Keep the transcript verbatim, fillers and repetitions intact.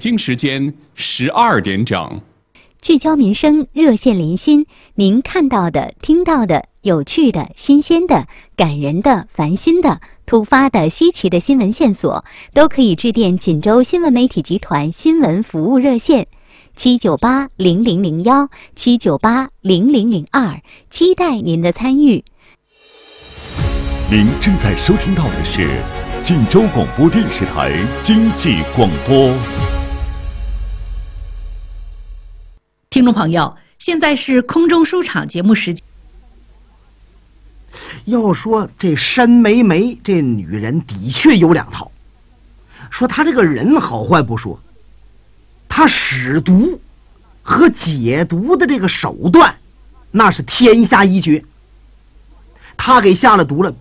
京时间十二点整。 聚焦民生，热线连心，您看到的、听到的、有趣的、新鲜的、感人的、烦心的、突发的、稀奇的新闻线索，都可以致电锦州新闻媒体集团新闻服务热线七九八零零零幺七九八零零零二，期待您的参与。 您正在收听到的是锦州广播电视台经济广播。 听众朋友，现在是空中书场节目时间。 要说这申梅梅这女人的确有两套，说她这个人好坏不说，她使毒和解毒的这个手段那是天下一绝。她给下了毒了，